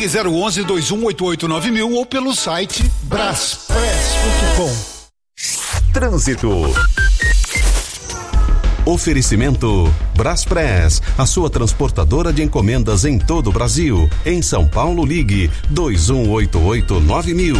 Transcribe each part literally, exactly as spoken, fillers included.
Ligue zero onze, dois um oito oito, nove mil ou pelo site braspress ponto com. Trânsito. Oferecimento Braspress, a sua transportadora de encomendas em todo o Brasil. Em São Paulo, ligue dois um oito oito, nove mil.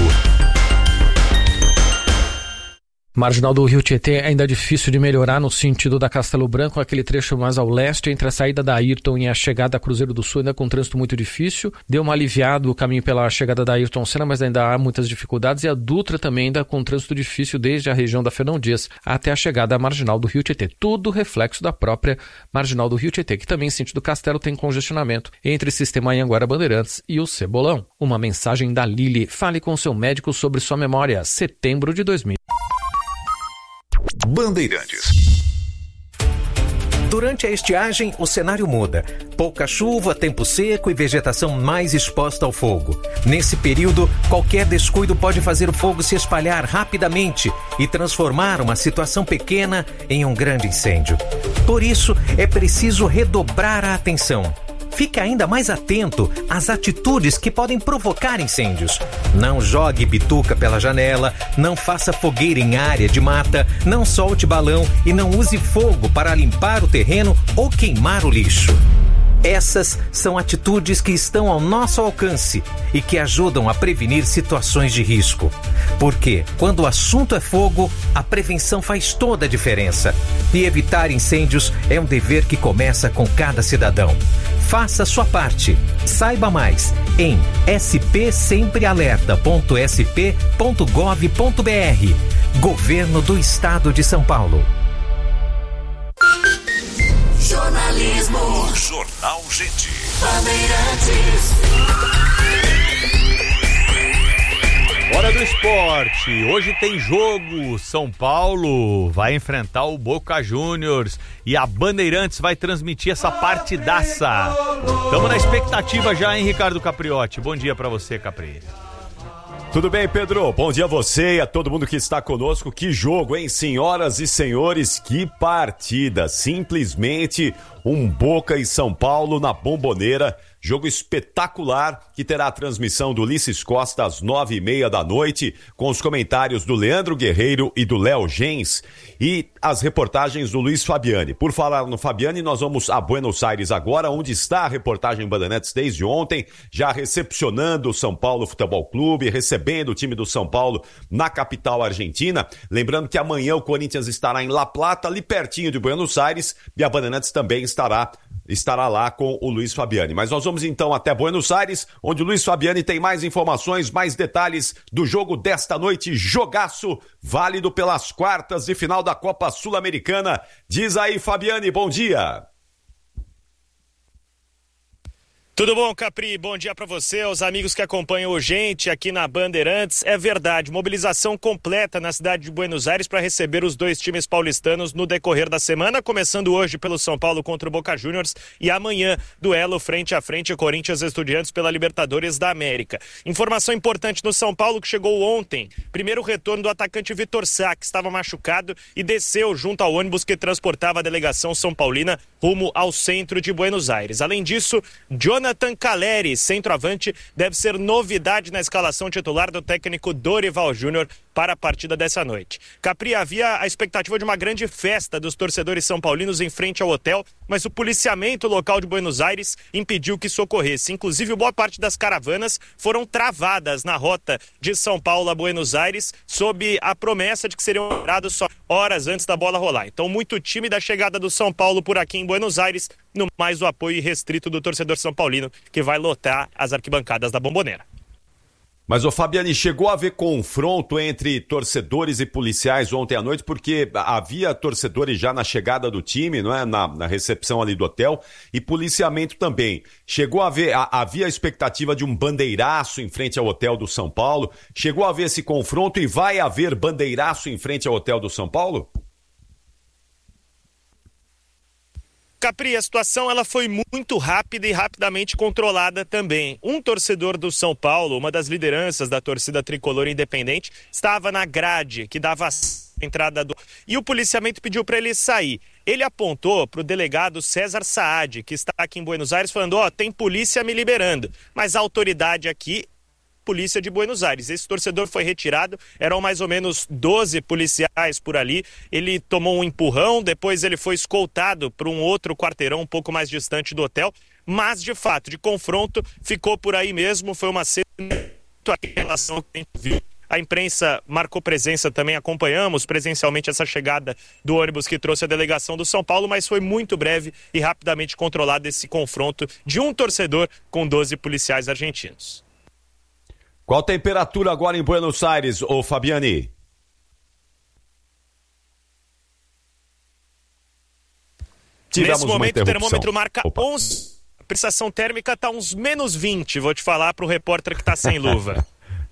Marginal do Rio Tietê ainda é difícil de melhorar no sentido da Castelo Branco, aquele trecho mais ao leste, entre a saída da Ayrton e a chegada a Cruzeiro do Sul, ainda com trânsito muito difícil. Deu uma aliviada o caminho pela chegada da Ayrton Senna, mas ainda há muitas dificuldades. E a Dutra também ainda com trânsito difícil desde a região da Fernão Dias até a chegada à Marginal do Rio Tietê. Tudo reflexo da própria Marginal do Rio Tietê, que também em sentido Castelo tem congestionamento entre o sistema Anhanguera Bandeirantes e o Cebolão. Uma mensagem da Lili. Fale com seu médico sobre sua memória. Setembro de dois mil. Bandeirantes. Durante a estiagem, o cenário muda. Pouca chuva, tempo seco e vegetação mais exposta ao fogo. Nesse período, qualquer descuido pode fazer o fogo se espalhar rapidamente e transformar uma situação pequena em um grande incêndio. Por isso, é preciso redobrar a atenção. Fique ainda mais atento às atitudes que podem provocar incêndios. Não jogue bituca pela janela, não faça fogueira em área de mata, não solte balão e não use fogo para limpar o terreno ou queimar o lixo. Essas são atitudes que estão ao nosso alcance e que ajudam a prevenir situações de risco. Porque, quando o assunto é fogo, a prevenção faz toda a diferença. E evitar incêndios é um dever que começa com cada cidadão. Faça a sua parte. Saiba mais em s p sempre alerta ponto s p ponto gov ponto b r. Governo do Estado de São Paulo. Jornalismo. Jornal Gente. Bandeirantes. Hora do esporte. Hoje tem jogo. São Paulo vai enfrentar o Boca Juniors e a Bandeirantes vai transmitir essa partidaça. Estamos na expectativa já, hein, Ricardo Capriotti? Bom dia pra você, Capri. Tudo bem, Pedro? Bom dia a você e a todo mundo que está conosco. Que jogo, hein? Senhoras e senhores, que partida. Simplesmente um Boca e São Paulo na Bomboneira. Jogo espetacular que terá a transmissão do Ulisses Costa às nove e meia da noite, com os comentários do Leandro Guerreiro e do Léo Gens e as reportagens do Luiz Fabiani. Por falar no Fabiani, nós vamos a Buenos Aires agora, onde está a reportagem Bandeirantes desde ontem, já recepcionando o São Paulo Futebol Clube, recebendo o time do São Paulo na capital argentina. Lembrando que amanhã o Corinthians estará em La Plata, ali pertinho de Buenos Aires, e a Bandeirantes também estará estará lá com o Luiz Fabiani. Mas nós vamos então até Buenos Aires, onde o Luiz Fabiani tem mais informações, mais detalhes do jogo desta noite. Jogaço, válido pelas quartas de final da Copa Sul-Americana. Diz aí, Fabiani, bom dia. Tudo bom, Capri? Bom dia para você, aos amigos que acompanham a gente aqui na Bandeirantes. É verdade, mobilização completa na cidade de Buenos Aires para receber os dois times paulistanos no decorrer da semana, começando hoje pelo São Paulo contra o Boca Juniors e amanhã duelo frente a frente Corinthians Estudiantes pela Libertadores da América. Informação importante no São Paulo que chegou ontem. Primeiro retorno do atacante Vitor Sá, que estava machucado e desceu junto ao ônibus que transportava a delegação São Paulina rumo ao centro de Buenos Aires. Além disso, Jonathan Caleri, centroavante, deve ser novidade na escalação titular do técnico Dorival Júnior para a partida dessa noite. Capri, havia a expectativa de uma grande festa dos torcedores são paulinos em frente ao hotel, mas o policiamento local de Buenos Aires impediu que isso ocorresse. Inclusive, boa parte das caravanas foram travadas na rota de São Paulo a Buenos Aires, sob a promessa de que seriam operados só horas antes da bola rolar. Então, muito tímida a chegada do São Paulo por aqui em Buenos Aires, no mais o apoio restrito do torcedor são paulino, que vai lotar as arquibancadas da Bomboneira. Mas o Fabiani, chegou a haver confronto entre torcedores e policiais ontem à noite, porque havia torcedores já na chegada do time, não é? Na, na recepção ali do hotel, e policiamento também. Chegou a haver, a, havia a expectativa de um bandeiraço em frente ao hotel do São Paulo. Chegou a haver esse confronto e vai haver bandeiraço em frente ao hotel do São Paulo? Capri, a situação ela foi muito rápida e rapidamente controlada também. Um torcedor do São Paulo, uma das lideranças da torcida tricolor independente, estava na grade que dava entrada do... E o policiamento pediu para ele sair. Ele apontou para o delegado César Saad, que está aqui em Buenos Aires, falando, ó, oh, tem polícia me liberando. Mas a autoridade aqui, polícia de Buenos Aires. Esse torcedor foi retirado, eram mais ou menos doze policiais por ali. Ele tomou um empurrão, depois ele foi escoltado para um outro quarteirão um pouco mais distante do hotel. Mas, de fato, de confronto, ficou por aí mesmo. Foi uma cena em relação ao que a gente viu. A imprensa marcou presença também, acompanhamos presencialmente essa chegada do ônibus que trouxe a delegação do São Paulo, mas foi muito breve e rapidamente controlado esse confronto de um torcedor com doze policiais argentinos. Qual temperatura agora em Buenos Aires, ô Fabiani? Tivemos Nesse momento o termômetro marca Opa. onze, a sensação térmica está uns menos vinte, vou te falar para o repórter que está sem luva.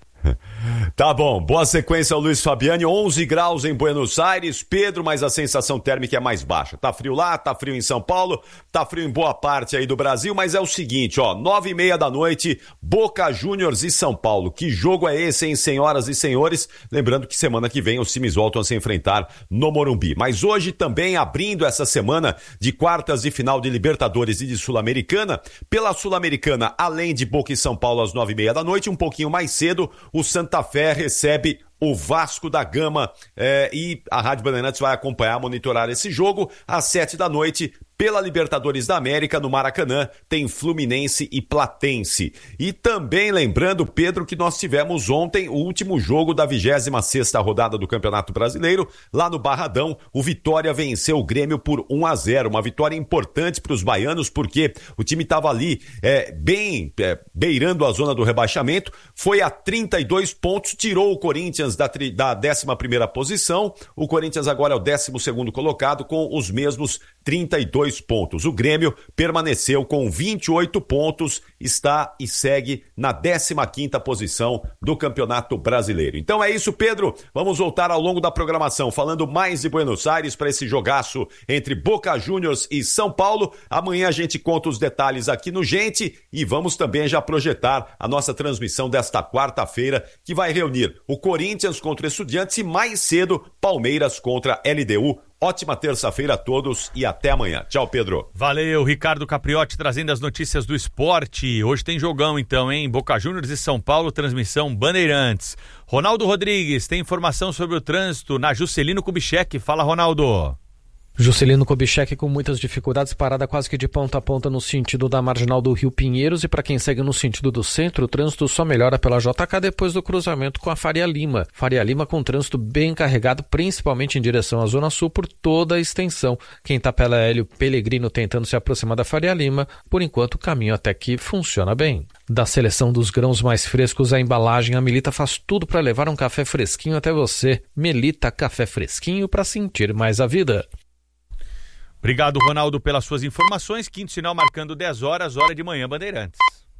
Tá bom, boa sequência Luiz Fabiani, onze graus em Buenos Aires, Pedro, mas a sensação térmica é mais baixa. Tá frio lá, tá frio em São Paulo, tá frio em boa parte aí do Brasil, mas é o seguinte, ó, nove e meia da noite, Boca Juniors e São Paulo. Que jogo é esse, hein, senhoras e senhores? Lembrando que semana que vem os times voltam a se enfrentar no Morumbi. Mas hoje também, abrindo essa semana de quartas de final de Libertadores e de Sul-Americana, pela Sul-Americana, além de Boca e São Paulo às nove e meia da noite, um pouquinho mais cedo, o Santa Fé recebe o Vasco da Gama é, e a Rádio Bandeirantes vai acompanhar, monitorar esse jogo às sete da noite. Pela Libertadores da América, no Maracanã, tem Fluminense e Platense. E também lembrando, Pedro, que nós tivemos ontem o último jogo da vigésima sexta rodada do Campeonato Brasileiro. Lá no Barradão, o Vitória venceu o Grêmio por um a zero. Uma vitória importante para os baianos, porque o time estava ali é, bem é, beirando a zona do rebaixamento. Foi a trinta e dois pontos, tirou o Corinthians da, tri, da décima primeira posição. O Corinthians agora é o décimo segundo colocado, com os mesmos trinta e dois pontos. O Grêmio permaneceu com vinte e oito pontos, está e segue na décima quinta posição do Campeonato Brasileiro. Então é isso, Pedro. Vamos voltar ao longo da programação, falando mais de Buenos Aires para esse jogaço entre Boca Juniors e São Paulo. Amanhã a gente conta os detalhes aqui no Gente e vamos também já projetar a nossa transmissão desta quarta-feira, que vai reunir o Corinthians contra o Estudiantes e mais cedo Palmeiras contra L D U. Ótima terça-feira a todos e até amanhã. Tchau, Pedro. Valeu, Ricardo Capriotti trazendo as notícias do esporte. Hoje tem jogão então, hein? Boca Juniors e São Paulo, transmissão Bandeirantes. Ronaldo Rodrigues tem informação sobre o trânsito na Juscelino Kubitschek. Fala, Ronaldo. Juscelino Kubitschek com muitas dificuldades, parada quase que de ponta a ponta no sentido da Marginal do Rio Pinheiros, e para quem segue no sentido do centro, o trânsito só melhora pela J K depois do cruzamento com a Faria Lima. Faria Lima com trânsito bem carregado, principalmente em direção à Zona Sul por toda a extensão. Quem está pela Hélio Pellegrino tentando se aproximar da Faria Lima, por enquanto o caminho até que funciona bem. Da seleção dos grãos mais frescos à embalagem, a Melita faz tudo para levar um café fresquinho até você. Melita, café fresquinho para sentir mais a vida. Obrigado, Ronaldo, pelas suas informações. Quinto sinal marcando dez horas, hora de manhã, Bandeirantes.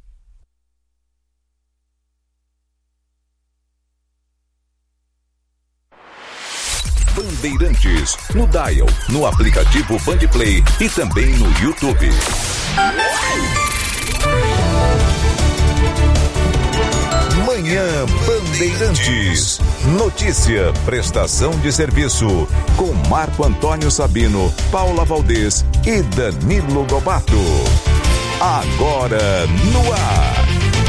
Bandeirantes, no Dial, no aplicativo Bandplay e também no YouTube. Manhã Bandeirantes. Notícia, prestação de serviço, com Marco Antônio Sabino, Paula Valdez e Danilo Lobato. Agora no ar.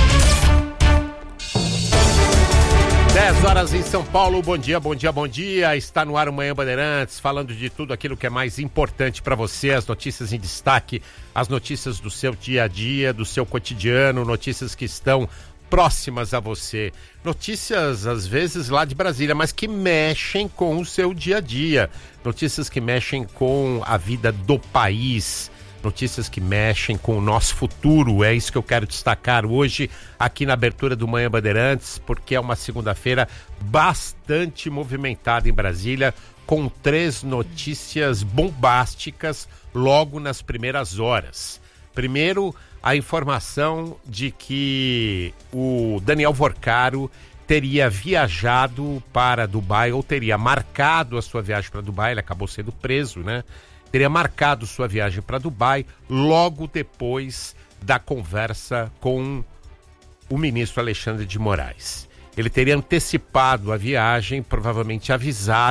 dez horas em São Paulo, bom dia, bom dia, bom dia. Está no ar o Manhã Bandeirantes, falando de tudo aquilo que é mais importante para você, as notícias em destaque, as notícias do seu dia a dia, do seu cotidiano, notícias que estão próximas a você, notícias às vezes lá de Brasília, mas que mexem com o seu dia a dia, notícias que mexem com a vida do país, notícias que mexem com o nosso futuro. É isso que eu quero destacar hoje aqui na abertura do Manhã Bandeirantes, porque é uma segunda-feira bastante movimentada em Brasília, com três notícias bombásticas logo nas primeiras horas. Primeiro, a informação de que o Daniel Vorcaro teria viajado para Dubai, ou teria marcado a sua viagem para Dubai, ele acabou sendo preso, né? Teria marcado sua viagem para Dubai logo depois da conversa com o ministro Alexandre de Moraes. Ele teria antecipado a viagem, provavelmente avisado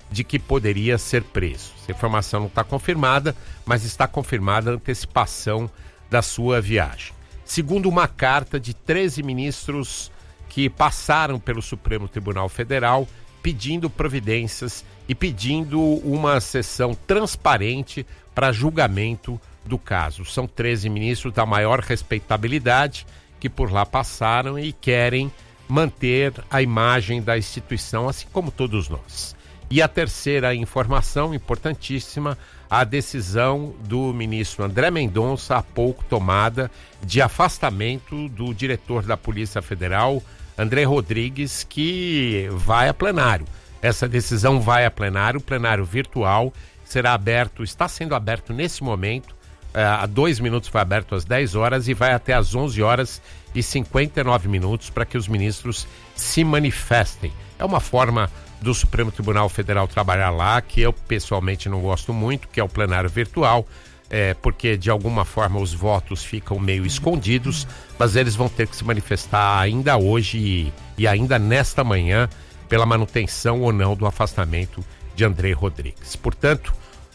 de que poderia ser preso. Essa informação não está confirmada, mas está confirmada a antecipação da sua viagem. Segundo uma carta de treze ministros que passaram pelo Supremo Tribunal Federal pedindo providências e pedindo uma sessão transparente para julgamento do caso. São treze ministros da maior respeitabilidade que por lá passaram e querem manter a imagem da instituição, assim como todos nós. E a terceira informação importantíssima, a decisão do ministro André Mendonça, há pouco tomada, de afastamento do diretor da Polícia Federal, André Rodrigues, que vai a plenário. Essa decisão vai a plenário, plenário virtual, será aberto, está sendo aberto nesse momento, é, há dois minutos foi aberto às dez horas e vai até às onze horas e cinquenta e nove minutos para que os ministros se manifestem. É uma forma do Supremo Tribunal Federal trabalhar lá, que eu pessoalmente não gosto muito, que é o plenário virtual, é, porque de alguma forma os votos ficam meio escondidos, mas eles vão ter que se manifestar ainda hoje e, e ainda nesta manhã pela manutenção ou não do afastamento de André Rodrigues. Portanto,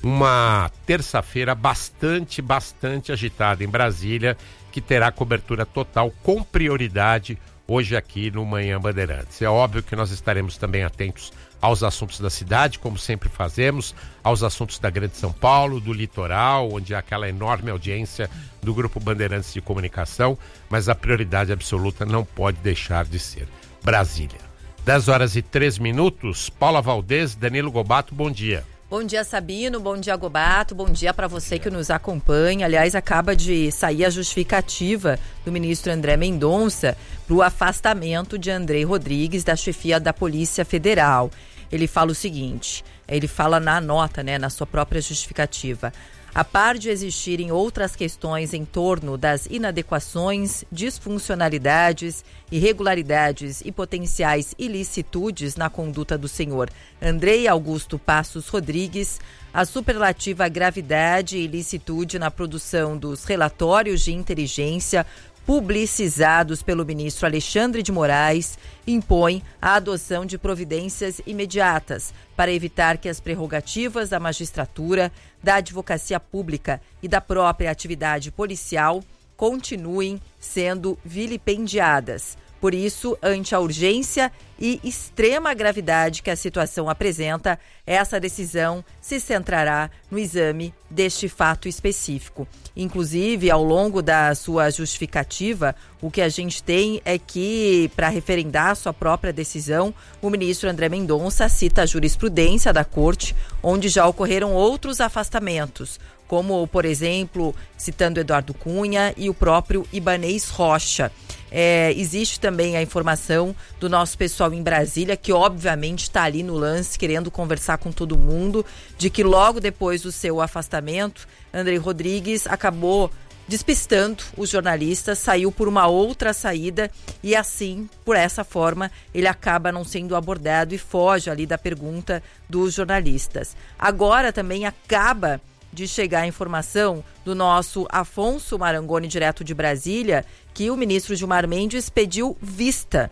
uma terça-feira bastante, bastante agitada em Brasília, que terá cobertura total com prioridade hoje aqui no Manhã Bandeirantes. É óbvio que nós estaremos também atentos aos assuntos da cidade, como sempre fazemos, aos assuntos da Grande São Paulo, do litoral, onde há aquela enorme audiência do Grupo Bandeirantes de Comunicação, mas a prioridade absoluta não pode deixar de ser Brasília. dez horas e três minutos, Paula Valdez, Danilo Gobato, bom dia. Bom dia, Sabino, bom dia, Gobato, bom dia para você que nos acompanha. Aliás, acaba de sair a justificativa do ministro André Mendonça para o afastamento de André Rodrigues da chefia da Polícia Federal. Ele fala o seguinte, ele fala na nota, né, na sua própria justificativa. A par de existirem outras questões em torno das inadequações, disfuncionalidades, irregularidades e potenciais ilicitudes na conduta do senhor Andrei Augusto Passos Rodrigues, a superlativa gravidade e ilicitude na produção dos relatórios de inteligência publicizados pelo ministro Alexandre de Moraes, impõe a adoção de providências imediatas para evitar que as prerrogativas da magistratura, da advocacia pública e da própria atividade policial continuem sendo vilipendiadas. Por isso, ante a urgência e extrema gravidade que a situação apresenta, essa decisão se centrará no exame deste fato específico. Inclusive, ao longo da sua justificativa, o que a gente tem é que, para referendar sua própria decisão, o ministro André Mendonça cita a jurisprudência da Corte, onde já ocorreram outros afastamentos, como, por exemplo, citando Eduardo Cunha e o próprio Ibanez Rocha. É, existe também a informação do nosso pessoal em Brasília, que obviamente está ali no lance, querendo conversar com todo mundo, de que logo depois do seu afastamento, André Rodrigues acabou despistando os jornalistas, saiu por uma outra saída e assim, por essa forma, ele acaba não sendo abordado e foge ali da pergunta dos jornalistas. Agora também acaba de chegar a informação do nosso Afonso Marangoni, direto de Brasília, que o ministro Gilmar Mendes pediu vista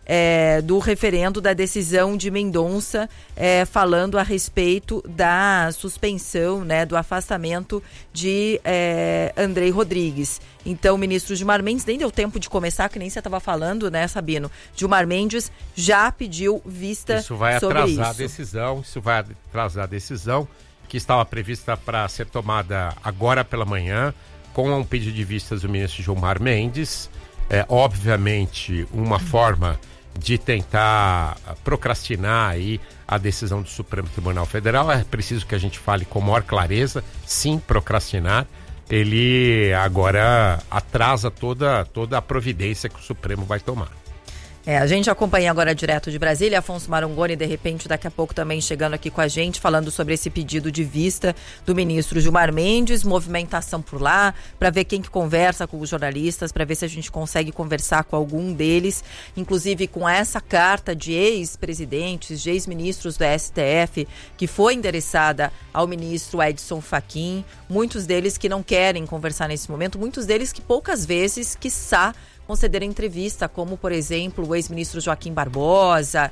é, do referendo da decisão de Mendonça, é, falando a respeito da suspensão, né, do afastamento de é, André Rodrigues. Então, o ministro Gilmar Mendes, nem deu tempo de começar, que nem você estava falando, né, Sabino? Gilmar Mendes já pediu vista sobre isso. Isso vai atrasar a decisão, isso vai atrasar a decisão, que estava prevista para ser tomada agora pela manhã, com um pedido de vistas do ministro Gilmar Mendes. É, obviamente, uma forma de tentar procrastinar aí a decisão do Supremo Tribunal Federal. É preciso que a gente fale com maior clareza, sim, procrastinar. Ele agora atrasa toda, toda a providência que o Supremo vai tomar. É, a gente acompanha agora direto de Brasília, Afonso Marangoni, de repente, daqui a pouco também chegando aqui com a gente, falando sobre esse pedido de vista do ministro Gilmar Mendes, movimentação por lá, para ver quem que conversa com os jornalistas, para ver se a gente consegue conversar com algum deles, inclusive com essa carta de ex-presidentes, de ex-ministros do S T F, que foi endereçada ao ministro Edson Fachin, muitos deles que não querem conversar nesse momento, muitos deles que poucas vezes, quiçá, concederam entrevista, como, por exemplo, o ex-ministro Joaquim Barbosa,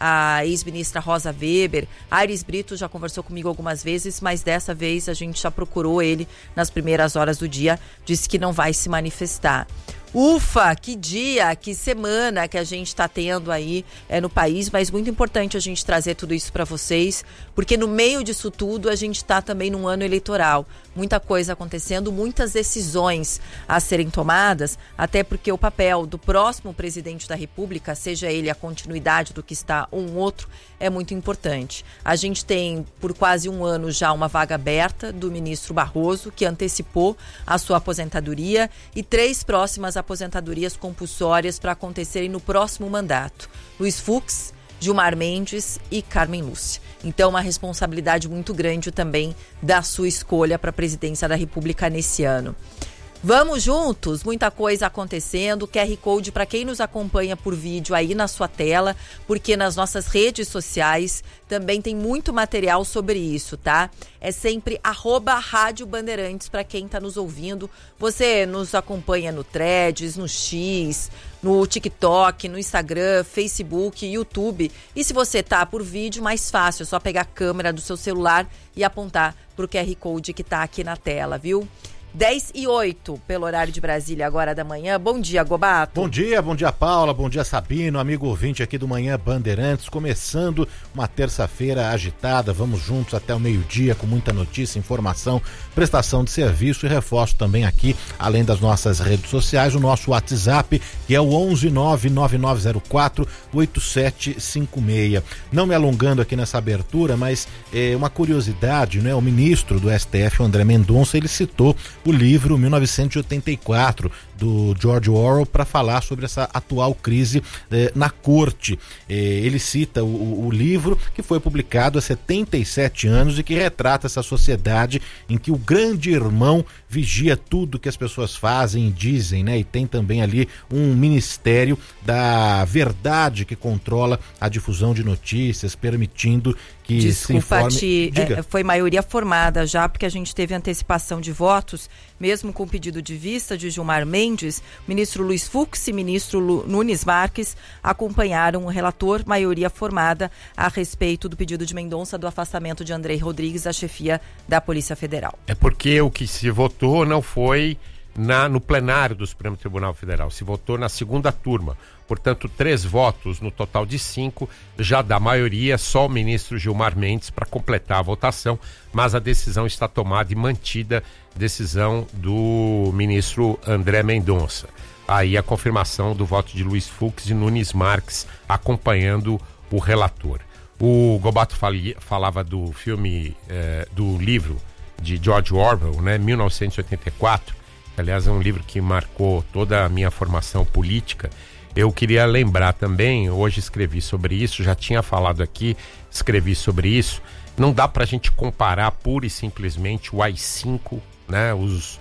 a ex-ministra Rosa Weber. Aires Brito já conversou comigo algumas vezes, mas dessa vez a gente já procurou ele nas primeiras horas do dia, disse que não vai se manifestar. Ufa, que dia, que semana que a gente está tendo aí é, no país, mas muito importante a gente trazer tudo isso para vocês, porque no meio disso tudo a gente está também num ano eleitoral, muita coisa acontecendo, muitas decisões a serem tomadas, até porque o papel do próximo presidente da República, seja ele a continuidade do que está ou um outro, é muito importante. A gente tem por quase um ano já uma vaga aberta do ministro Barroso, que antecipou a sua aposentadoria, e três próximas aposentadorias compulsórias para acontecerem no próximo mandato. Luiz Fux, Gilmar Mendes e Carmen Lúcia. Então, uma responsabilidade muito grande também da sua escolha para a presidência da República nesse ano. Vamos juntos, muita coisa acontecendo, Q R Code para quem nos acompanha por vídeo aí na sua tela, porque nas nossas redes sociais também tem muito material sobre isso, tá? É sempre arroba Rádio Bandeirantes para quem está nos ouvindo. Você nos acompanha no Threads, no X, no TikTok, no Instagram, Facebook, YouTube. E se você tá por vídeo, mais fácil, é só pegar a câmera do seu celular e apontar para o Q R Code que está aqui na tela, viu? dez e oito pelo horário de Brasília, agora da manhã. Bom dia, Gobato. Bom dia, bom dia, Paula, bom dia, Sabino, amigo ouvinte aqui do Manhã Bandeirantes, começando uma terça-feira agitada, vamos juntos até o meio-dia com muita notícia, informação, prestação de serviço e reforço também aqui, além das nossas redes sociais, o nosso WhatsApp, que é o onze nove nove nove zero quatro oito sete cinco seis. Não me alongando aqui nessa abertura, mas é uma curiosidade, né? O ministro do S T F, André Mendonça, ele citou o livro mil novecentos e oitenta e quatro do George Orwell para falar sobre essa atual crise eh, na corte. Eh, ele cita o, o livro que foi publicado há setenta e sete anos e que retrata essa sociedade em que o grande irmão vigia tudo que as pessoas fazem e dizem, né? E tem também ali um ministério da verdade que controla a difusão de notícias, permitindo que Desculpa, se informe... Ti, é, foi maioria formada já, porque a gente teve antecipação de votos, mesmo com pedido de vista de Gilmar Mendes, o ministro Luiz Fux e o ministro Lu, Nunes Marques acompanharam o relator, maioria formada a respeito do pedido de Mendonça do afastamento de André Rodrigues da chefia da Polícia Federal. É porque o que se votou não foi na, no plenário do Supremo Tribunal Federal, se votou na segunda turma. Portanto, três votos no total de cinco, já dá maioria, só o ministro Gilmar Mendes para completar a votação, mas a decisão está tomada e mantida, decisão do ministro André Mendonça. Aí a confirmação do voto de Luiz Fux e Nunes Marques acompanhando o relator. O Gobato falava do filme, eh, do livro de George Orwell, né, mil novecentos e oitenta e quatro, que aliás é um livro que marcou toda a minha formação política. Eu queria lembrar também, hoje escrevi sobre isso, já tinha falado aqui, escrevi sobre isso, não dá pra gente comparar pura e simplesmente o A I cinco, né, os,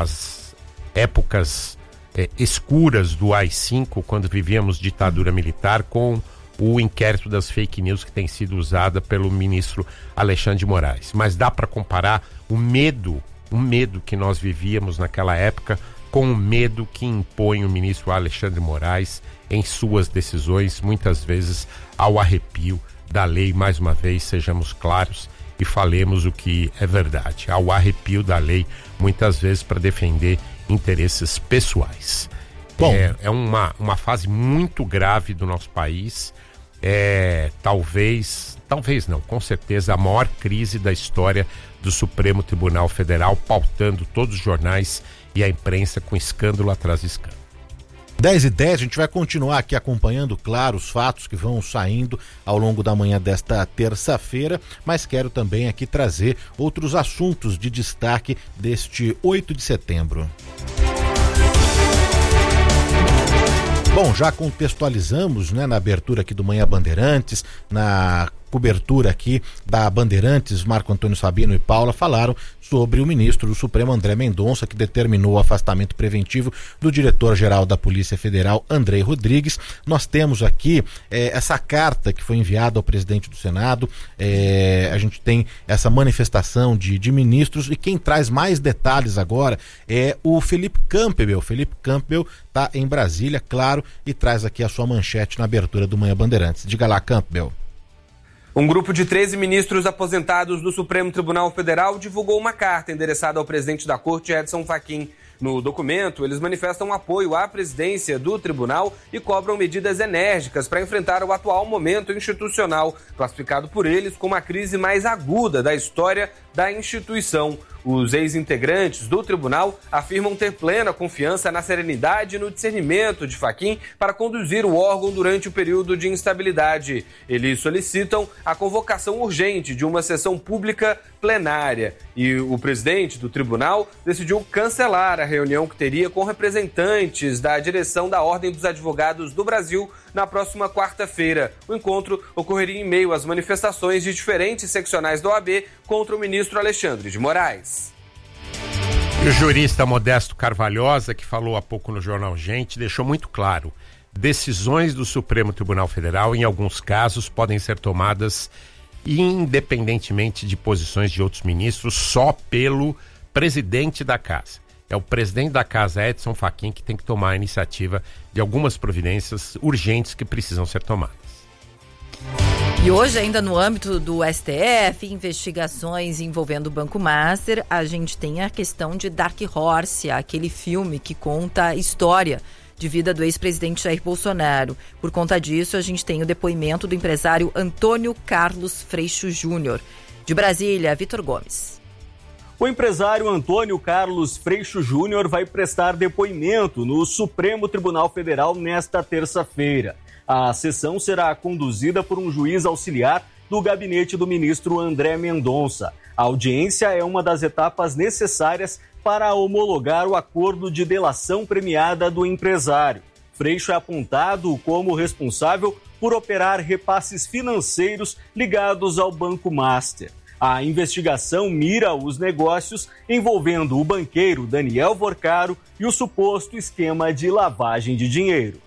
as épocas é, escuras do A I cinco, quando vivíamos ditadura militar, com o inquérito das fake news que tem sido usada pelo ministro Alexandre de Moraes. Mas dá pra comparar o medo, o medo que nós vivíamos naquela época, com o medo que impõe o ministro Alexandre de Moraes em suas decisões, muitas vezes ao arrepio da lei. Mais uma vez, sejamos claros e falemos o que é verdade, ao arrepio da lei, muitas vezes para defender interesses pessoais. Bom, é, é uma, uma fase muito grave do nosso país, é talvez, talvez não, com certeza a maior crise da história do Supremo Tribunal Federal, pautando todos os jornais e a imprensa com escândalo atrás de escândalo. dez e dez, a gente vai continuar aqui acompanhando, claro, os fatos que vão saindo ao longo da manhã desta terça-feira, mas quero também aqui trazer outros assuntos de destaque deste oito de setembro. Bom, já contextualizamos, né, na abertura aqui do Manhã Bandeirantes, na cobertura aqui da Bandeirantes, Marco Antônio Sabino e Paula falaram sobre o ministro do Supremo, André Mendonça, que determinou o afastamento preventivo do diretor-geral da Polícia Federal, André Rodrigues. Nós temos aqui eh, essa carta que foi enviada ao presidente do Senado, eh, a gente tem essa manifestação de, de ministros, e quem traz mais detalhes agora é o Felipe Campbell. Felipe Campbell está em Brasília, claro, e traz aqui a sua manchete na abertura do Manhã Bandeirantes. Diga lá, Campbell. Um grupo de treze ministros aposentados do Supremo Tribunal Federal divulgou uma carta endereçada ao presidente da Corte, Edson Fachin. No documento, eles manifestam apoio à presidência do tribunal e cobram medidas enérgicas para enfrentar o atual momento institucional, classificado por eles como a crise mais aguda da história da instituição. Os ex-integrantes do tribunal afirmam ter plena confiança na serenidade e no discernimento de Fachin para conduzir o órgão durante o período de instabilidade. Eles solicitam a convocação urgente de uma sessão pública plenária. E o presidente do tribunal decidiu cancelar a reunião que teria com representantes da direção da Ordem dos Advogados do Brasil na próxima quarta-feira. O encontro ocorreria em meio às manifestações de diferentes seccionais da O A B contra o ministro Alexandre de Moraes. E o jurista Modesto Carvalhosa, que falou há pouco no Jornal Gente, deixou muito claro: decisões do Supremo Tribunal Federal, em alguns casos, podem ser tomadas independentemente de posições de outros ministros, só pelo presidente da casa. É o presidente da casa, Edson Fachin, que tem que tomar a iniciativa de algumas providências urgentes que precisam ser tomadas. E hoje, ainda no âmbito do S T F, investigações envolvendo o Banco Master, a gente tem a questão de Dark Horse, aquele filme que conta a história de vida do ex-presidente Jair Bolsonaro. Por conta disso, a gente tem o depoimento do empresário Antônio Carlos Freixo Júnior. De Brasília, Vitor Gomes. O empresário Antônio Carlos Freixo Júnior vai prestar depoimento no Supremo Tribunal Federal nesta terça-feira. A sessão será conduzida por um juiz auxiliar do gabinete do ministro André Mendonça. A audiência é uma das etapas necessárias para homologar o acordo de delação premiada do empresário. Freixo é apontado como responsável por operar repasses financeiros ligados ao Banco Master. A investigação mira os negócios envolvendo o banqueiro Daniel Vorcaro e o suposto esquema de lavagem de dinheiro.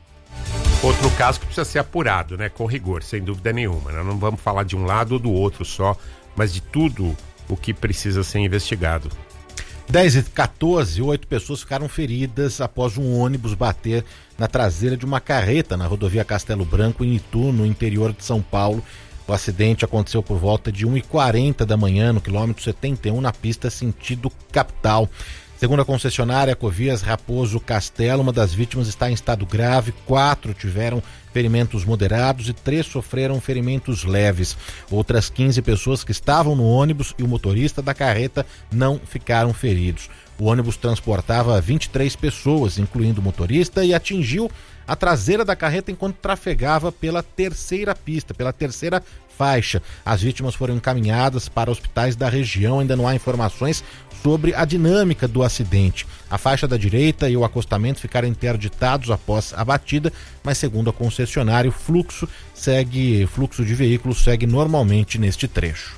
Outro caso que precisa ser apurado, né? Com rigor, sem dúvida nenhuma. Nós não vamos falar de um lado ou do outro só, mas de tudo o que precisa ser investigado. dez e quatorze, oito pessoas ficaram feridas após um ônibus bater na traseira de uma carreta na rodovia Castelo Branco, em Itu, no interior de São Paulo. O acidente aconteceu por volta de uma e quarenta da manhã, no quilômetro setenta e um, na pista sentido capital. Segundo a concessionária Ecovias Raposo Castelo, uma das vítimas está em estado grave, quatro tiveram ferimentos moderados e três sofreram ferimentos leves. Outras quinze pessoas que estavam no ônibus e o motorista da carreta não ficaram feridos. O ônibus transportava vinte e três pessoas, incluindo o motorista, e atingiu a traseira da carreta enquanto trafegava pela terceira pista, pela terceira faixa. As vítimas foram encaminhadas para hospitais da região. Ainda não há informações sobre a dinâmica do acidente. A faixa da direita e o acostamento ficaram interditados após a batida, mas segundo a concessionária, o fluxo segue, fluxo de veículos segue normalmente neste trecho.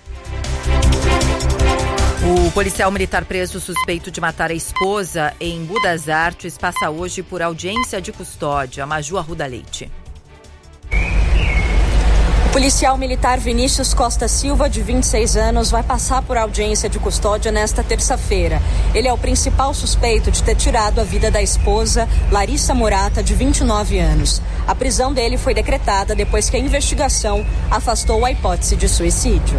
O policial militar preso suspeito de matar a esposa em Budas Artes passa hoje por audiência de custódia. Maju Arruda Leite. O policial militar Vinícius Costa Silva, de vinte e seis anos, vai passar por audiência de custódia nesta terça-feira. Ele é o principal suspeito de ter tirado a vida da esposa, Larissa Murata, de vinte e nove anos. A prisão dele foi decretada depois que a investigação afastou a hipótese de suicídio.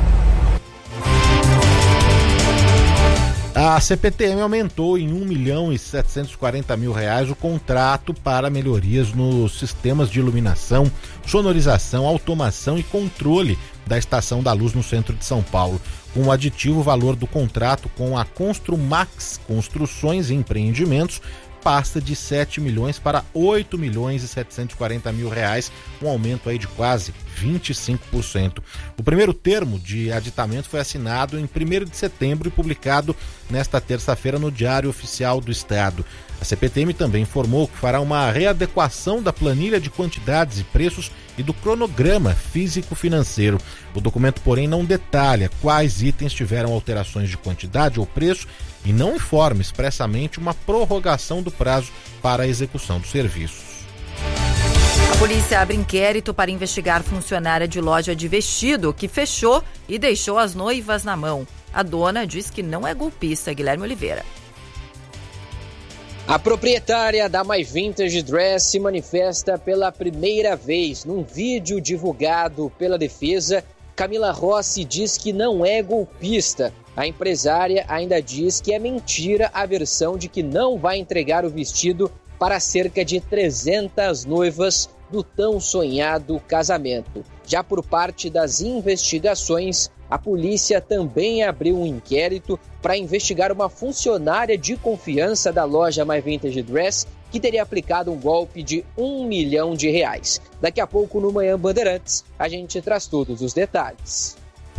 A C P T M aumentou em um milhão e setecentos e quarenta mil reais o contrato para melhorias nos sistemas de iluminação, sonorização, automação e controle da Estação da Luz no centro de São Paulo. Com o aditivo, o valor do contrato com a Construmax Construções e Empreendimentos passa de sete milhões para oito milhões e setecentos e quarenta mil reais, um aumento aí de quase vinte e cinco por cento. O primeiro termo de aditamento foi assinado em primeiro de setembro e publicado nesta terça-feira no Diário Oficial do Estado. A C P T M também informou que fará uma readequação da planilha de quantidades e preços e do cronograma físico-financeiro. O documento, porém, não detalha quais itens tiveram alterações de quantidade ou preço e não informa expressamente uma prorrogação do prazo para a execução dos serviços. A polícia abre inquérito para investigar funcionária de loja de vestido que fechou e deixou as noivas na mão. A dona diz que não é golpista. Guilherme Oliveira. A proprietária da My Vintage Dress se manifesta pela primeira vez num vídeo divulgado pela defesa. Camila Rossi diz que não é golpista. A empresária ainda diz que é mentira a versão de que não vai entregar o vestido para cerca de trezentas noivas do tão sonhado casamento. Já por parte das investigações, a polícia também abriu um inquérito para investigar uma funcionária de confiança da loja My Vintage Dress que teria aplicado um golpe de um milhão de reais. Daqui a pouco, no Manhã Bandeirantes, a gente traz todos os detalhes.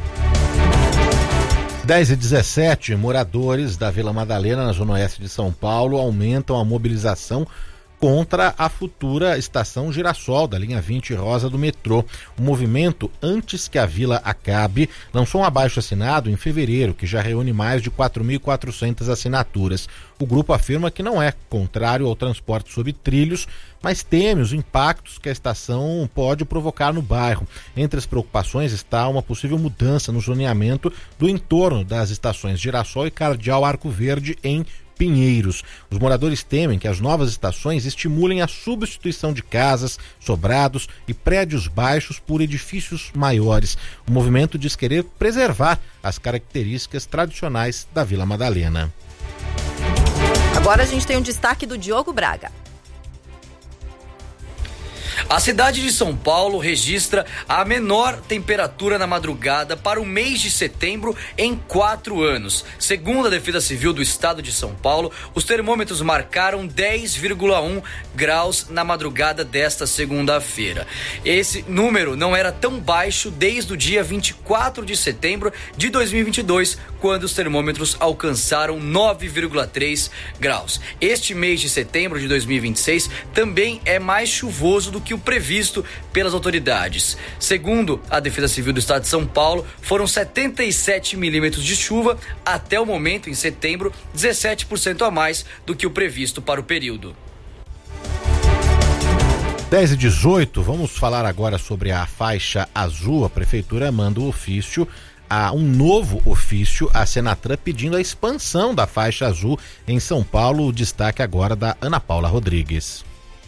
dez e dezessete, moradores da Vila Madalena, na zona oeste de São Paulo, aumentam a mobilização contra a futura estação Girassol da linha vinte rosa do metrô. O movimento, antes que a vila acabe, lançou um abaixo-assinado em fevereiro, que já reúne mais de quatro mil e quatrocentas assinaturas. O grupo afirma que não é contrário ao transporte sob trilhos, mas teme os impactos que a estação pode provocar no bairro. Entre as preocupações está uma possível mudança no zoneamento do entorno das estações Girassol e Cardeal Arco Verde em Pinheiros. Os moradores temem que as novas estações estimulem a substituição de casas, sobrados e prédios baixos por edifícios maiores. O movimento diz querer preservar as características tradicionais da Vila Madalena. Agora a gente tem um destaque do Diogo Braga. A cidade de São Paulo registra a menor temperatura na madrugada para o mês de setembro em quatro anos. Segundo a Defesa Civil do Estado de São Paulo, os termômetros marcaram dez vírgula um graus na madrugada desta segunda-feira. Esse número não era tão baixo desde o dia vinte e quatro de setembro de dois mil e vinte e dois, quando os termômetros alcançaram nove vírgula três graus. Este mês de setembro de dois mil e vinte e seis também é mais chuvoso do que o previsto pelas autoridades. Segundo a Defesa Civil do Estado de São Paulo, foram setenta e sete milímetros de chuva até o momento, em setembro, dezessete por cento a mais do que o previsto para o período. dez e dezoito, vamos falar agora sobre a faixa azul. A prefeitura manda um ofício a um novo ofício à Senatran pedindo a expansão da faixa azul em São Paulo. O destaque agora da Ana Paula Rodrigues.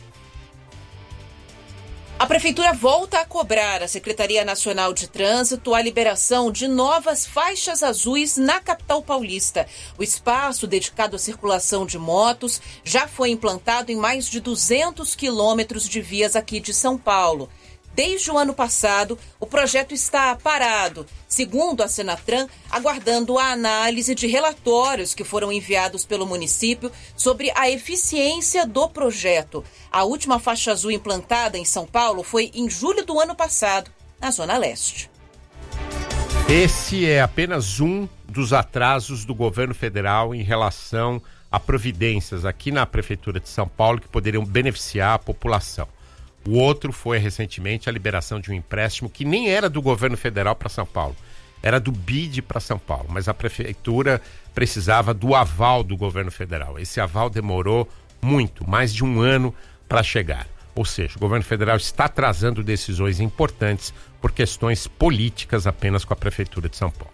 A Prefeitura volta a cobrar à Secretaria Nacional de Trânsito a liberação de novas faixas azuis na capital paulista. O espaço dedicado à circulação de motos já foi implantado em mais de duzentos quilômetros de vias aqui de São Paulo. Desde o ano passado, o projeto está parado, segundo a Senatran, aguardando a análise de relatórios que foram enviados pelo município sobre a eficiência do projeto. A última faixa azul implantada em São Paulo foi em julho do ano passado, na Zona Leste. Esse é apenas um dos atrasos do governo federal em relação a providências aqui na Prefeitura de São Paulo que poderiam beneficiar a população. O outro foi recentemente a liberação de um empréstimo que nem era do governo federal para São Paulo, era do B I D para São Paulo, mas a prefeitura precisava do aval do governo federal. Esse aval demorou muito, mais de um ano para chegar. Ou seja, o governo federal está atrasando decisões importantes por questões políticas apenas com a prefeitura de São Paulo.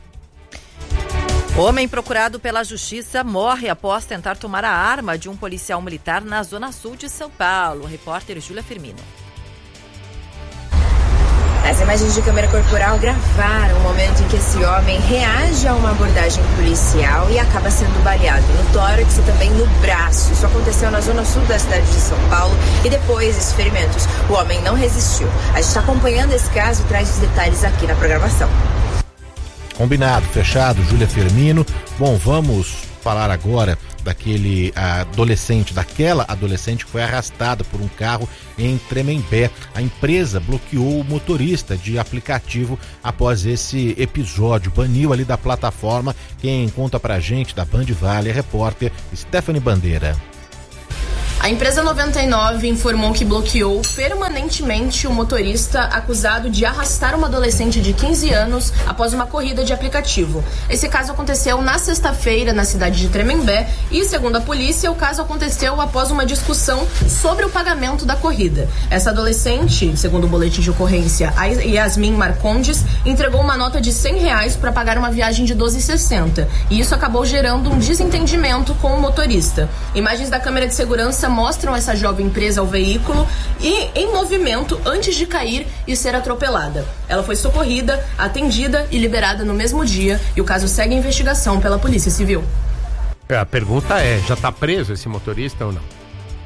Homem procurado pela justiça morre após tentar tomar a arma de um policial militar na zona sul de São Paulo. Repórter Júlia Firmino. As imagens de câmera corporal gravaram o momento em que esse homem reage a uma abordagem policial e acaba sendo baleado no tórax e também no braço. Isso aconteceu na zona sul da cidade de São Paulo e depois desses ferimentos, o homem não resistiu. A gente está acompanhando esse caso e traz os detalhes aqui na programação. Combinado, fechado, Júlia Firmino. Bom, vamos falar agora daquele adolescente, daquela adolescente que foi arrastada por um carro em Tremembé. A empresa bloqueou o motorista de aplicativo após esse episódio, baniu ali da plataforma. Quem conta pra gente da Band Vale é a repórter Stephanie Bandeira. A empresa noventa e nove informou que bloqueou permanentemente o motorista acusado de arrastar uma adolescente de quinze anos após uma corrida de aplicativo. Esse caso aconteceu na sexta-feira na cidade de Tremembé e, segundo a polícia, o caso aconteceu após uma discussão sobre o pagamento da corrida. Essa adolescente, segundo o boletim de ocorrência, a Yasmin Marcondes, entregou uma nota de cem reais para pagar uma viagem de doze reais e sessenta centavos e isso acabou gerando um desentendimento com o motorista. Imagens da câmera de segurança mostram essa jovem presa ao veículo e em movimento antes de cair e ser atropelada. Ela foi socorrida, atendida e liberada no mesmo dia e o caso segue a investigação pela Polícia Civil. É, a pergunta é, já está preso esse motorista ou não?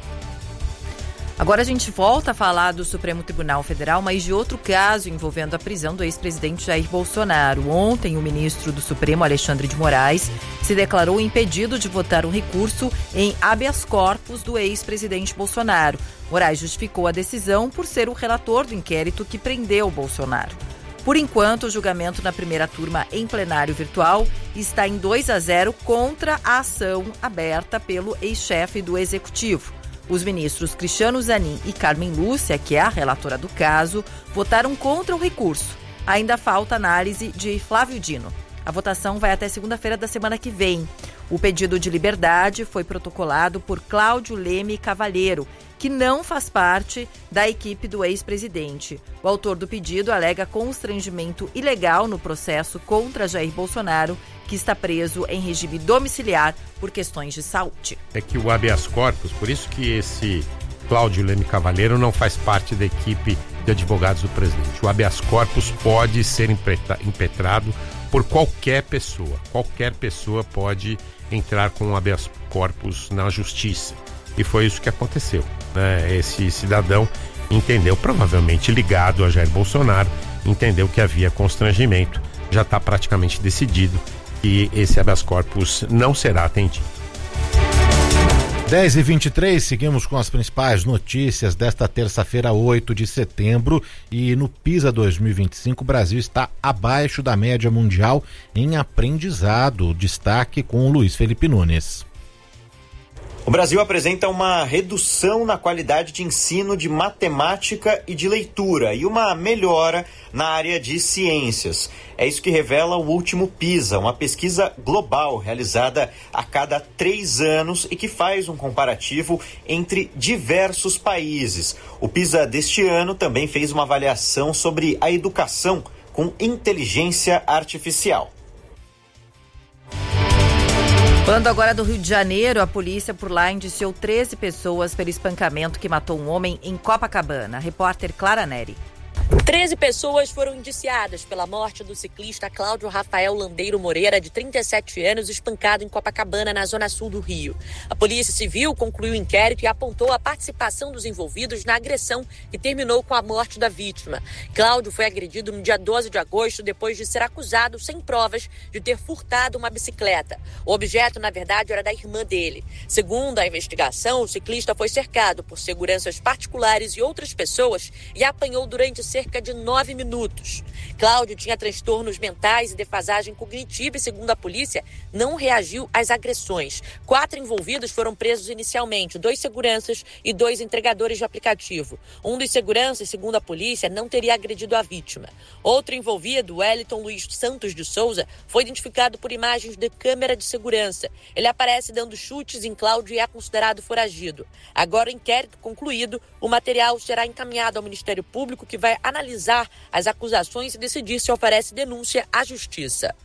Agora a gente volta a falar do Supremo Tribunal Federal, mas de outro caso envolvendo a prisão do ex-presidente Jair Bolsonaro. Ontem, o ministro do Supremo, Alexandre de Moraes, se declarou impedido de votar um recurso em habeas corpus do ex-presidente Bolsonaro. Moraes justificou a decisão por ser o relator do inquérito que prendeu Bolsonaro. Por enquanto, o julgamento na primeira turma em plenário virtual está em dois a zero contra a ação aberta pelo ex-chefe do Executivo. Os ministros Cristiano Zanin e Carmen Lúcia, que é a relatora do caso, votaram contra o recurso. Ainda falta análise de Flávio Dino. A votação vai até segunda-feira da semana que vem. O pedido de liberdade foi protocolado por Cláudio Leme Cavalheiro, que não faz parte da equipe do ex-presidente. O autor do pedido alega constrangimento ilegal no processo contra Jair Bolsonaro, que está preso em regime domiciliar por questões de saúde. É que o habeas corpus, por isso que esse Cláudio Leme Cavalheiro não faz parte da equipe de advogados do presidente. O habeas corpus pode ser impetrado por qualquer pessoa. Qualquer pessoa pode entrar com um habeas corpus na justiça. E foi isso que aconteceu, né? Esse cidadão entendeu, provavelmente ligado a Jair Bolsonaro, entendeu que havia constrangimento. Já está praticamente decidido que esse habeas corpus não será atendido. dez e vinte e três, seguimos com as principais notícias desta terça-feira, oito de setembro, e no PISA dois mil e vinte e cinco o Brasil está abaixo da média mundial em aprendizado. Destaque com o Luiz Felipe Nunes. O Brasil apresenta uma redução na qualidade de ensino de matemática e de leitura e uma melhora na área de ciências. É isso que revela o último PISA, uma pesquisa global realizada a cada três anos e que faz um comparativo entre diversos países. O PISA deste ano também fez uma avaliação sobre a educação com inteligência artificial. Falando agora do Rio de Janeiro, a polícia por lá indiciou treze pessoas pelo espancamento que matou um homem em Copacabana. A repórter Clara Neri. treze pessoas foram indiciadas pela morte do ciclista Cláudio Rafael Landeiro Moreira, de trinta e sete anos, espancado em Copacabana, na zona sul do Rio. A Polícia Civil concluiu o inquérito e apontou a participação dos envolvidos na agressão que terminou com a morte da vítima. Cláudio foi agredido no dia doze de agosto, depois de ser acusado, sem provas, de ter furtado uma bicicleta. O objeto, na verdade, era da irmã dele. Segundo a investigação, o ciclista foi cercado por seguranças particulares e outras pessoas e apanhou durante cerca de nove minutos. Cláudio tinha transtornos mentais e defasagem cognitiva e, segundo a polícia, não reagiu às agressões. Quatro envolvidos foram presos inicialmente, dois seguranças e dois entregadores de aplicativo. Um dos seguranças, segundo a polícia, não teria agredido a vítima. Outro envolvido, Wellington Luiz Santos de Souza, foi identificado por imagens de câmera de segurança. Ele aparece dando chutes em Cláudio e é considerado foragido. Agora, o inquérito concluído, o material será encaminhado ao Ministério Público, que vai analisar as acusações e decidir se oferece denúncia à Justiça.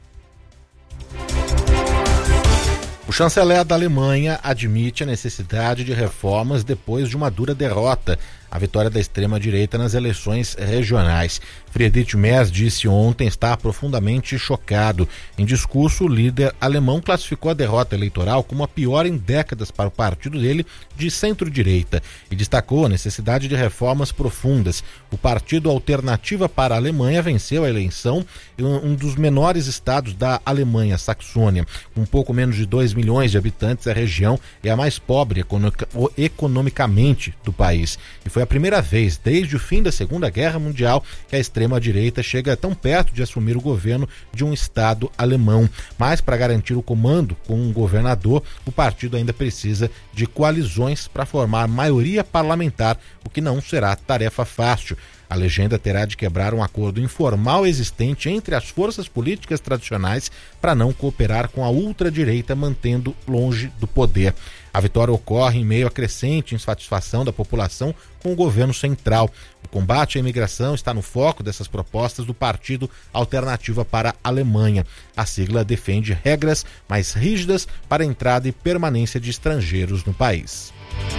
O chanceler da Alemanha admite a necessidade de reformas depois de uma dura derrota, a vitória da extrema-direita nas eleições regionais. Friedrich Merz disse ontem estar profundamente chocado. Em discurso, o líder alemão classificou a derrota eleitoral como a pior em décadas para o partido dele de centro-direita e destacou a necessidade de reformas profundas. O partido Alternativa para a Alemanha venceu a eleição em um dos menores estados da Alemanha, Saxônia, com pouco menos de dois milhões de habitantes, a região é a mais pobre economicamente do país. E foi a primeira vez desde o fim da Segunda Guerra Mundial que a extrema-direita chega tão perto de assumir o governo de um estado alemão. Mas para garantir o comando com um governador, o partido ainda precisa de coalizões para formar maioria parlamentar, o que não será tarefa fácil. A legenda terá de quebrar um acordo informal existente entre as forças políticas tradicionais para não cooperar com a ultradireita, mantendo longe do poder. A vitória ocorre em meio à crescente insatisfação da população com o governo central. O combate à imigração está no foco dessas propostas do Partido Alternativa para a Alemanha. A sigla defende regras mais rígidas para a entrada e permanência de estrangeiros no país.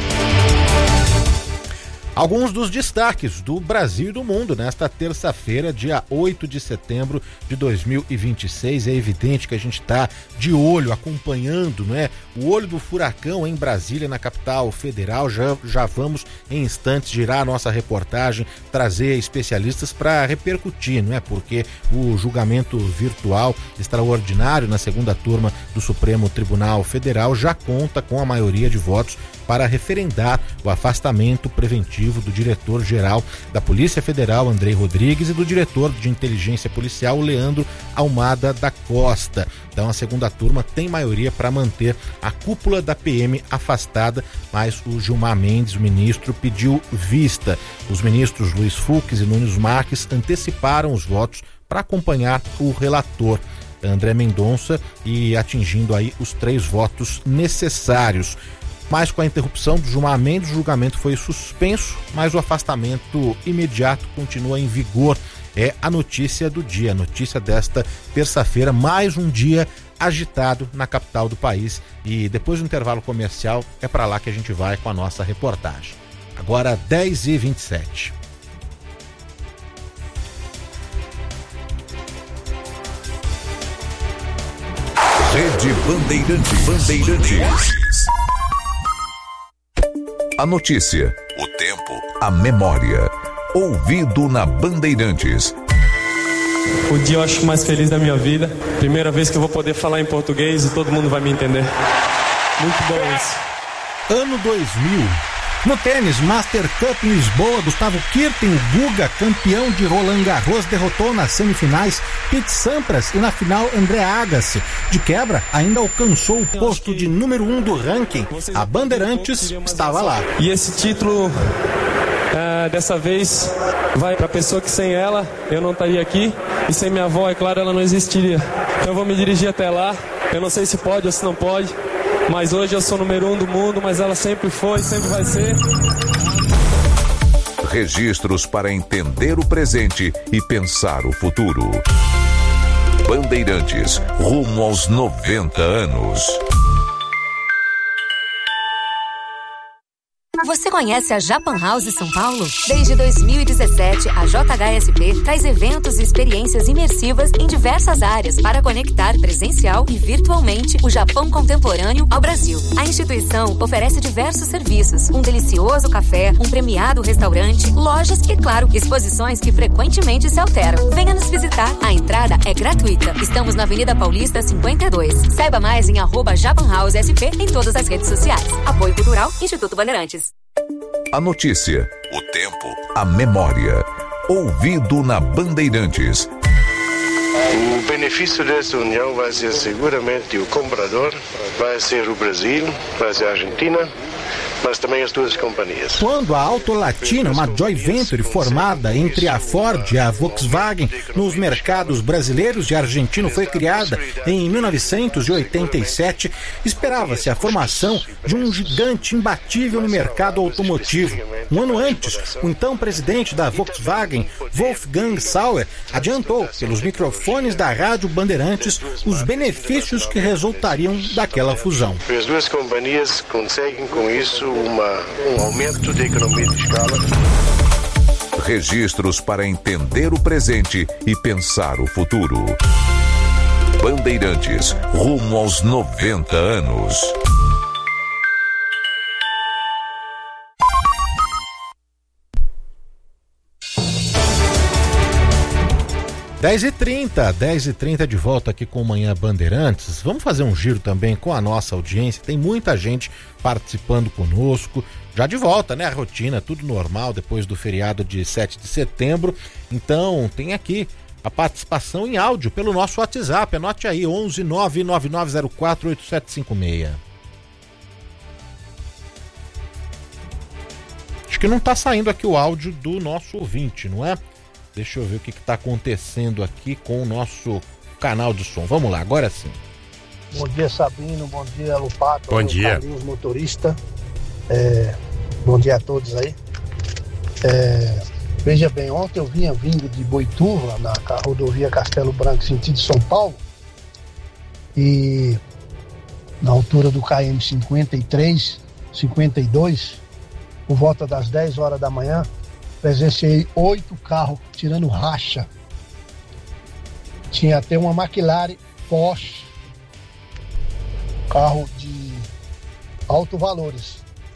Alguns dos destaques do Brasil e do mundo nesta terça-feira, dia oito de setembro de dois mil e vinte e seis. É evidente que a gente está de olho, acompanhando, não é? O olho do furacão em Brasília, na capital federal. Já, já vamos em instantes girar a nossa reportagem, trazer especialistas para repercutir, não é? Porque o julgamento virtual extraordinário na segunda turma do Supremo Tribunal Federal já conta com a maioria de votos para referendar o afastamento preventivo do diretor-geral da Polícia Federal, Andrei Rodrigues, e do diretor de inteligência policial, Leandro Almada da Costa. Então a segunda turma tem maioria para manter a cúpula da P M afastada, mas o Gilmar Mendes, o ministro, pediu vista. Os ministros Luiz Fux e Nunes Marques anteciparam os votos para acompanhar o relator, André Mendonça, e atingindo aí os três votos necessários. Mas com a interrupção do Gilmar Mendes, o julgamento foi suspenso, mas o afastamento imediato continua em vigor. É a notícia do dia, a notícia desta terça-feira, mais um dia agitado na capital do país. E depois do intervalo comercial, é para lá que a gente vai com a nossa reportagem. Agora, dez e vinte e sete. Rede Bandeirantes. Bandeirantes. A notícia, o tempo, a memória. Ouvido na Bandeirantes. O dia eu acho mais feliz da minha vida. Primeira vez que eu vou poder falar em português e todo mundo vai me entender. Muito bom isso. Ano dois mil. No tênis, Master Cup em Lisboa, Gustavo Kirten, Guga, campeão de Roland Garros, derrotou nas semifinais Pete Sampras e na final André Agassi. De quebra, ainda alcançou o posto de número um do ranking. A Bandeirantes estava lá. E esse título, é, dessa vez, vai para a pessoa que sem ela eu não estaria aqui. E sem minha avó, é claro, ela não existiria. Então eu vou me dirigir até lá. Eu não sei se pode ou se não pode. Mas hoje eu sou número um do mundo, mas ela sempre foi, sempre vai ser. Registros para entender o presente e pensar o futuro. Bandeirantes, rumo aos noventa anos. Você conhece a Japan House São Paulo? Desde dois mil e dezessete, a J H S P traz eventos e experiências imersivas em diversas áreas para conectar presencial e virtualmente o Japão contemporâneo ao Brasil. A instituição oferece diversos serviços, um delicioso café, um premiado restaurante, lojas e, claro, exposições que frequentemente se alteram. Venha nos visitar. A entrada é gratuita. Estamos na Avenida Paulista cinquenta e dois. Saiba mais em arroba Japan House S P em todas as redes sociais. Apoio Cultural, Instituto Bandeirantes. A notícia, o tempo, a memória. Ouvido na Bandeirantes. O benefício dessa união vai ser seguramente o comprador, vai ser o Brasil, vai ser a Argentina, mas também as duas companhias. Quando a Auto Latina, uma joint venture formada entre a Ford e a Volkswagen nos mercados brasileiros e argentino, foi criada em mil novecentos e oitenta e sete, esperava-se a formação de um gigante imbatível no mercado automotivo. Um ano antes, o então presidente da Volkswagen, Wolfgang Sauer, adiantou pelos microfones da Rádio Bandeirantes os benefícios que resultariam daquela fusão. As duas companhias conseguem com isso Uma, um aumento de economia de escala. Registros para entender o presente e pensar o futuro. Bandeirantes, rumo aos noventa anos. dez e trinta, dez e trinta de volta aqui com o Manhã Bandeirantes. Vamos fazer um giro também com a nossa audiência. Tem muita gente participando conosco. Já de volta, né? A rotina, tudo normal depois do feriado de sete de setembro. Então, tem aqui a participação em áudio pelo nosso WhatsApp. Anote aí, onze nove nove nove zero quatro oito sete cinco seis. Acho que não tá saindo aqui o áudio do nosso ouvinte, não é? Deixa eu ver o que está acontecendo aqui com o nosso canal de som. Vamos lá, agora sim. Bom dia, Sabino. Bom dia, Lupato. Bom dia. Carlinhos, motorista. É, bom dia a todos aí. É, veja bem, ontem eu vinha vindo de Boituva, na rodovia Castelo Branco, sentido São Paulo. E na altura do K M cinquenta e três, cinquenta e dois, por volta das dez horas da manhã, presenciei oito carros tirando racha. Tinha até uma McLaren Porsche, carro de alto valores.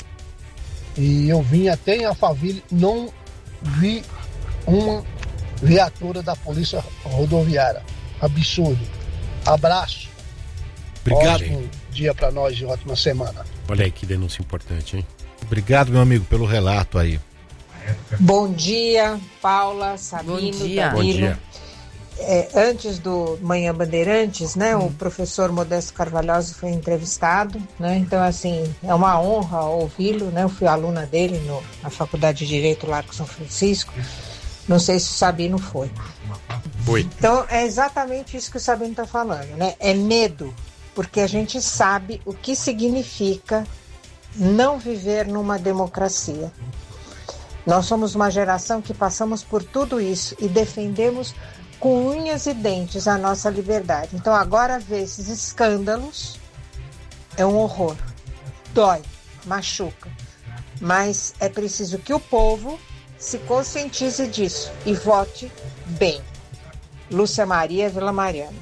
E eu vim até em Alphaville, não vi uma viatura da polícia rodoviária. Absurdo. Abraço. Obrigado. Ótimo dia para nós e ótima semana. Olha aí que denúncia importante, hein? Obrigado, meu amigo, pelo relato aí. Bom dia, Paula, Sabino, Bom dia. Danilo. Bom dia. É, antes do Manhã Bandeirantes, né, hum. o professor Modesto Carvalhosa foi entrevistado, né, então assim, é uma honra ouvi-lo, né, eu fui aluna dele no, na Faculdade de Direito Largo São Francisco, não sei se o Sabino foi. Foi. Então é exatamente isso que o Sabino está falando, né, é medo, porque a gente sabe o que significa não viver numa democracia. Nós somos uma geração que passamos por tudo isso e defendemos com unhas e dentes a nossa liberdade. Então agora ver esses escândalos é um horror. Dói, machuca. Mas é preciso que o povo se conscientize disso e vote bem. Lúcia Maria Vila Mariana.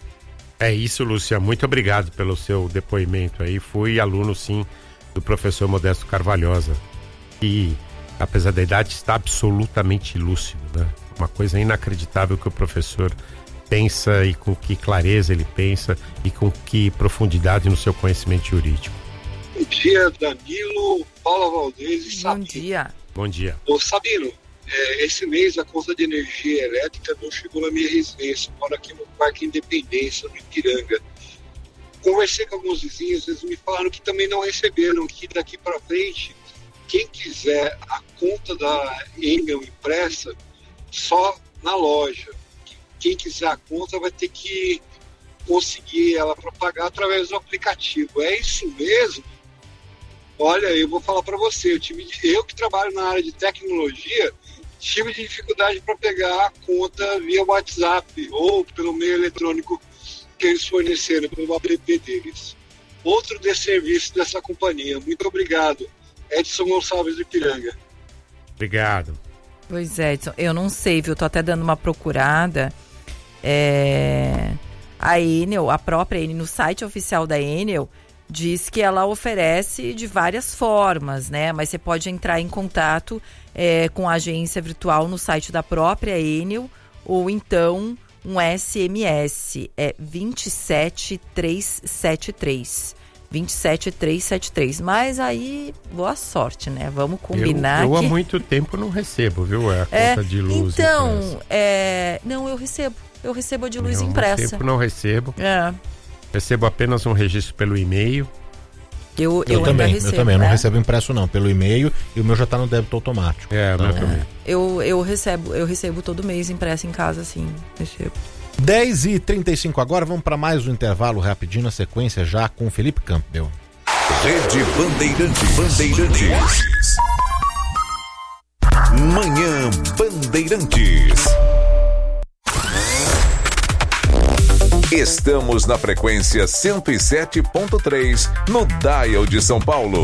É isso, Lúcia. Muito obrigado pelo seu depoimento aí. Fui aluno, sim, do professor Modesto Carvalhosa. E apesar da idade, está absolutamente lúcido, né? Uma coisa inacreditável que o professor pensa e com que clareza ele pensa e com que profundidade no seu conhecimento jurídico. Bom dia, Danilo, Paula Valdez e Sabino. Bom dia. Bom dia. Ô, Sabino, é, esse mês a conta de energia elétrica não chegou na minha residência. Moro aqui no Parque Independência, no Ipiranga. Conversei com alguns vizinhos, eles me falaram que também não receberam, que daqui para frente, quem quiser a conta da Enel impressa, só na loja. Quem quiser a conta vai ter que conseguir ela para pagar através do aplicativo. É isso mesmo? Olha, eu vou falar para você, eu, tive, eu que trabalho na área de tecnologia, tive dificuldade para pegar a conta via WhatsApp ou pelo meio eletrônico que eles forneceram pelo app deles. Outro desserviço dessa companhia. Muito obrigado. Edson Gonçalves do Ipiranga. Obrigado. Pois é, Edson, eu não sei, viu? Tô até dando uma procurada. É... A Enel, a própria Enel, no site oficial da Enel, diz que ela oferece de várias formas, né? Mas você pode entrar em contato é, com a agência virtual no site da própria Enel ou então um S M S, é vinte e sete mil trezentos e setenta e três. vinte e sete mil trezentos e setenta e três. Mas aí, boa sorte, né? Vamos combinar. Eu, eu que... há muito tempo não recebo, viu? É a é, conta de luz. Então, é... não, eu recebo. Eu recebo a de luz eu impressa. Tempo não recebo. É. Recebo apenas um registro pelo e-mail. Eu, eu, eu também, recebo, eu também, né? não recebo impresso não, pelo e-mail, e o meu já tá no débito automático. É, então, o meu também. Eu, eu recebo, eu recebo todo mês impresso em casa, sim, recebo. dez e trinta e cinco agora, vamos para mais um intervalo rapidinho, na sequência já com o Felipe Campbell. Rede Bandeirantes. Bandeirantes. Manhã Bandeirantes. Estamos na frequência cento e sete ponto três no Dial de São Paulo.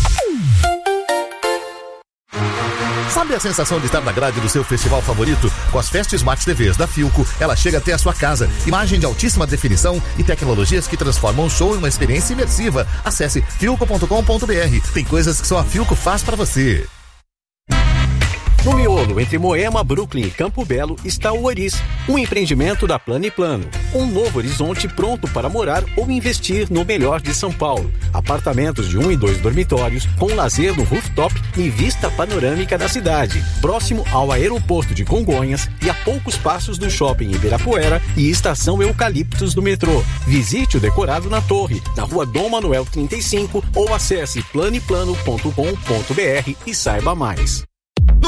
Sabe a sensação de estar na grade do seu festival favorito? Com as Fest Smart T Vs da Philco, ela chega até a sua casa. Imagem de altíssima definição e tecnologias que transformam o show em uma experiência imersiva. Acesse philco ponto com ponto br. Tem coisas que só a Philco faz pra você. No miolo, entre Moema, Brooklyn e Campo Belo, está o Oris, um empreendimento da Plano e Plano. Um novo horizonte pronto para morar ou investir no melhor de São Paulo. Apartamentos de um e dois dormitórios, com lazer no rooftop e vista panorâmica da cidade. Próximo ao aeroporto de Congonhas e a poucos passos do shopping Ibirapuera e estação Eucaliptos do metrô. Visite o decorado na torre, na rua Dom Manuel trinta e cinco ou acesse plano e plano ponto com ponto br e saiba mais.